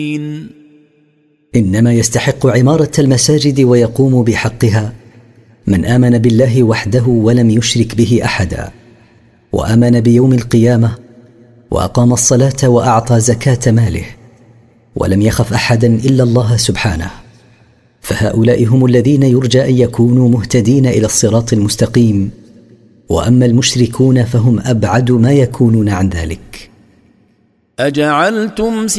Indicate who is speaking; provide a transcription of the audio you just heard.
Speaker 1: إنما يستحق عمارة المساجد ويقوم بحقها من آمن بالله وحده ولم يشرك به أحدا، وآمن بيوم القيامة، وأقام الصلاة وأعطى زكاة ماله، ولم يخف أحدا إلا الله سبحانه. فهؤلاء هم الذين يرجى أن يكونوا مهتدين إلى الصراط المستقيم. وأما المشركون فهم أبعد ما يكونون عن ذلك.
Speaker 2: أجعلتم